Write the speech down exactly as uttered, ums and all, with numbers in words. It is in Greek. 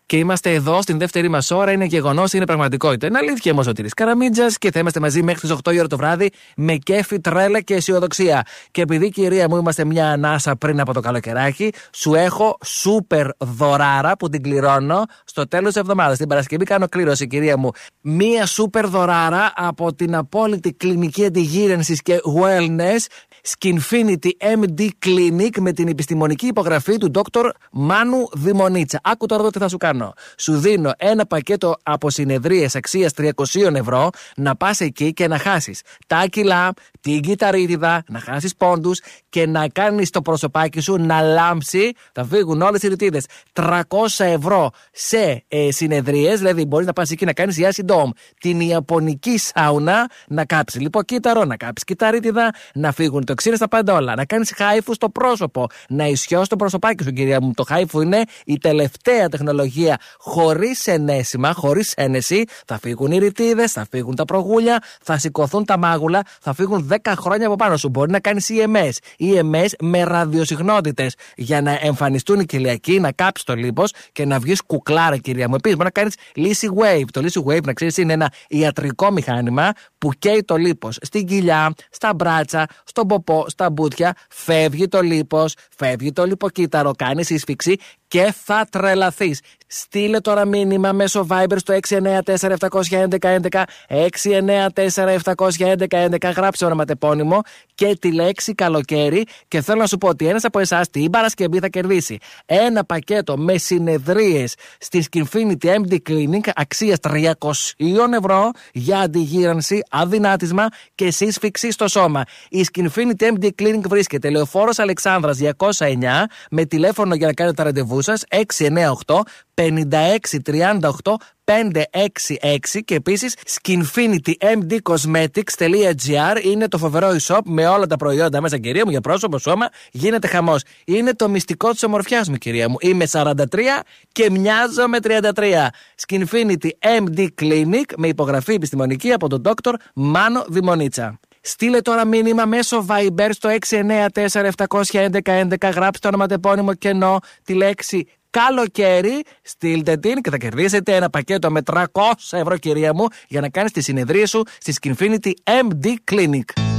Και είμαστε εδώ στην δεύτερη μας ώρα. Είναι γεγονός, είναι πραγματικότητα. Είναι αλήθεια όμως ο Σωτήρης Καραμίτζας και θα είμαστε μαζί μέχρι τις οκτώ η ώρα το βράδυ με κέφι, τρέλα και αισιοδοξία. Και επειδή, κυρία μου, είμαστε μια ανάσα πριν από το καλοκαιράκι, σου έχω σούπερ δωράρα που την κληρώνω στο τέλος της εβδομάδας. Την Παρασκευή κάνω κλήρωση, κυρία μου. Μία σούπερ δωράρα από την απόλυτη κλινική αντιγύρανσης και wellness Skinfinity εμ ντι Clinic με την επιστημονική υπογραφή του Δόκτωρ Μάνου Δημονίτσα. Άκου τώρα εδώ τι θα σου κάνω. Σου δίνω ένα πακέτο από συνεδρίες αξίας τριακόσια ευρώ να πας εκεί και να χάσεις τα κιλά, την κυταρίτιδα, να χάσεις πόντους και να κάνεις το προσωπάκι σου να λάμψει. Θα φύγουν όλες οι ρητίδες. τριακόσια ευρώ σε ε, συνεδρίες, δηλαδή μπορείς να πας εκεί να κάνεις Yasi Dome, την ιαπωνική σάουνα, να κάψεις λιποκύτταρο, να κάψεις κυταρίτιδα, να φύγουν τοξίνες στα πάντα όλα, να κάνεις χάιφου στο πρόσωπο, να ισιώσεις το προσωπάκι σου, κυρία μου. Το χάιφου είναι η τελευταία τεχνολογία χωρίς ενέσιμα, χωρίς ένεση. Θα φύγουν οι ρητίδες, θα φύγουν τα προγούλια, θα σηκωθούν τα μάγουλα, θα φύγουν δέκα χρόνια από πάνω σου. Μπορεί να κάνεις ι εμ ες, ι εμ ες με ραδιοσυχνότητες για να εμφανιστούν οι κοιλιακοί, να κάψεις το λίπος και να βγεις κουκλάρα, κυρία μου. Επίσης, μπορεί να κάνεις λύση wave. Το λύση wave, να ξέρεις, είναι ένα ιατρικό μηχάνημα που καίει το λίπος στην κοιλιά, στα μπράτσα, στον ποπό, στα μπούτια. Φεύγει το λίπος, φεύγει το λιποκύτταρο, κάνεις σύσφυξη και θα τρελαθείς. Στείλε τώρα μήνυμα μέσω Viber στο έξι εννιά τέσσερα επτά ένα ένα ένα ένα, έξι εννιά τέσσερα επτά ένα ένα ένα ένα, γράψε ονοματεπώνυμο και τη λέξη καλοκαίρι και θέλω να σου πω ότι ένας από εσάς την Παρασκευή θα κερδίσει ένα πακέτο με συνεδρίες στη Skinfinity εμ ντι Clinic αξίας τριακόσια ευρώ για αντιγύρανση, αδυνάτισμα και σύσφυξη στο σώμα. Η Skinfinity εμ ντι Clinic βρίσκεται Λεωφόρος Αλεξάνδρας διακόσια εννιά με τηλέφωνο για να κάνετε τα ραντεβού σας έξι εννιά οκτώ πενήντα έξι τριάντα οκτώ πεντακόσια εξήντα έξι και επίσης skinfinity m d cosmetics τελεία g r είναι το φοβερό e-shop με όλα τα προϊόντα μέσα, κυρία μου, για πρόσωπο, σώμα, γίνεται χαμός. Είναι το μυστικό της ομορφιάς μου, κυρία μου. Είμαι σαράντα τρία και μοιάζω με τριάντα τρία. Skinfinity εμ ντι Clinic με υπογραφή επιστημονική από τον Δόκτωρ Μάνο Δημονίτσα. Στείλε τώρα μήνυμα μέσω Viber στο έξι εννιά τέσσερα επτά ένα ένα ένα ένα, γράψτε το ονοματεπώνυμο κενό, τη λέξη καλοκαίρι, στείλτε την και θα κερδίσετε ένα πακέτο με τριακόσια ευρώ, κυρία μου, για να κάνεις τη συνεδρία σου στη Skinfinity εμ ντι Clinic.